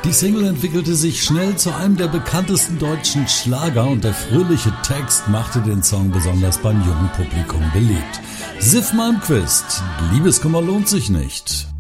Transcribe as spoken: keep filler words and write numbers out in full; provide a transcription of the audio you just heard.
Die Single entwickelte sich schnell zu einem der bekanntesten deutschen Schlager und der fröhliche Text machte den Song besonders beim jungen Publikum beliebt. Siff Malmkvist, Liebeskummer lohnt sich nicht.